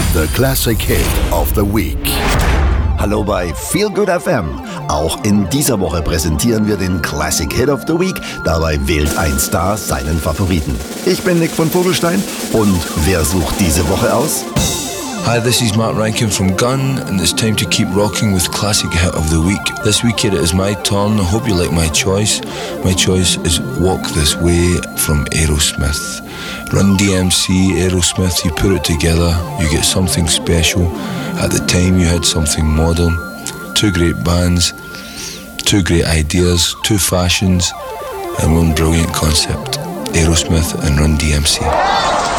The Classic Hit of the Week. Hallo bei Feel Good FM. Auch in dieser Woche präsentieren wir den Classic Hit of the Week. Dabei wählt ein Star seinen Favoriten. Ich bin Nick von Vogelstein und wer sucht diese Woche aus? Hi, this is Mark Rankin from Gun, and it's time to keep rocking with Classic Hit of the Week. This week it is my turn. I hope you like my choice. My choice is Walk This Way from Aerosmith. Run DMC, Aerosmith, you put it together, you get something special. At the time you had something modern. Two great bands, two great ideas, two fashions, and one brilliant concept. Aerosmith and Run DMC.